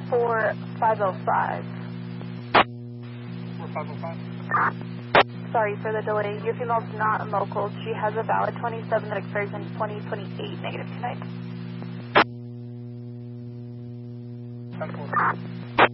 4505. 4505? Sorry for the delay. Your female's not a local. She has a valid 27 that expires in 2028, negative tonight. 10-4.